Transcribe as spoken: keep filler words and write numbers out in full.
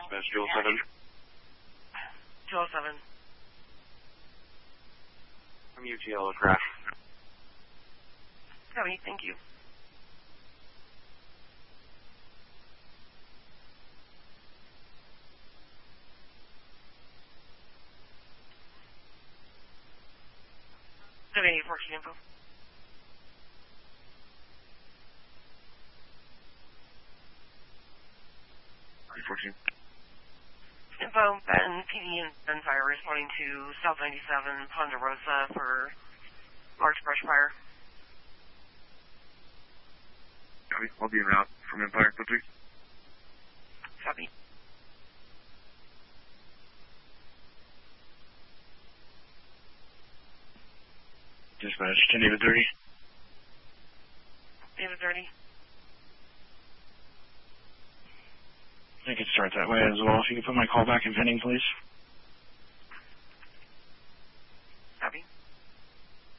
Dispatch two oh seven. two oh seven. From U T L crash. Copy, thank you. seven eight fourteen info. fourteen. Info, Ben, P D and Gunfire responding to South ninety-seven, Ponderosa for large brush fire. Copy. I'll be en route from Empire, quickly. Copy. Dispatch, ten David thirty. David thirty. I think it starts that way as well. If you could put my call back in pending, please.